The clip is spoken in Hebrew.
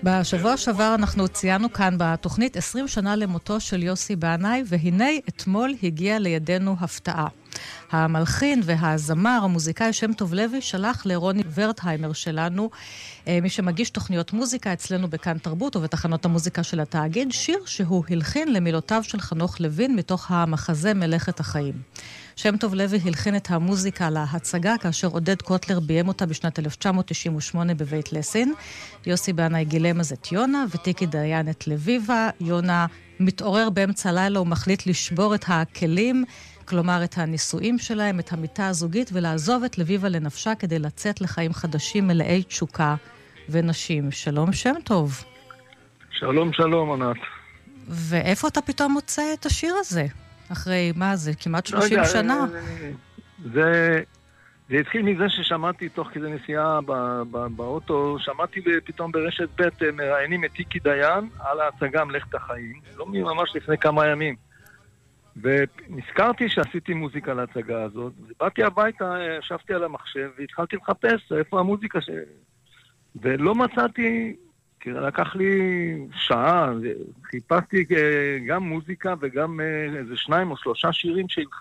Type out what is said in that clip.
בשבוע שעבר אנחנו ציינו כאן בתוכנית 20 שנה למותו של יוסי בנאי, והנה אתמול הגיע לידינו הפתעה. המלחין והזמר, המוזיקאי שם טוב לוי, שלח לרוני ורטהיימר שלנו, מי שמגיש תוכניות מוזיקה אצלנו בכאן תרבות ובתחנות המוזיקה של התאגיד, שיר שהוא הלחין למילותיו של חנוך לוין מתוך המחזה מלאכת החיים. שם טוב לוי הלחין את המוזיקה להצגה כאשר עודד קוטלר ביים אותה בשנת 1998 בבית לסין. יוסי בנאי גילם אז את יונה וטיקי דיין את לביבה. יונה מתעורר באמצע לילה ומחליט לשבור את הכלים, כלומר את הנישואים שלהם, את המיטה הזוגית, ולעזוב את לביבה לנפשה כדי לצאת לחיים חדשים מלאי תשוקה ונשים. שלום שם טוב. שלום שלום ענת. ואיפה אתה פתאום מוצא את השיר הזה? אחרי, מה זה, כמעט 30 שנה? זה התחיל מזה ששמעתי תוך כדי נסיעה באוטו, שמעתי פתאום ברשת ב' מראיינים את טיקי דיין על ההצגה מלאכת החיים, לא ממש לפני כמה ימים. ונזכרתי שעשיתי מוזיקה להצגה הזאת, ובאתי הביתה, ישבתי על המחשב והתחלתי לחפש איפה המוזיקה ולא מצאתי, כי לקח לי שעה, חיפשתי גם מוזיקה וגם איזה 2 או 3 שירים שהלחנתי.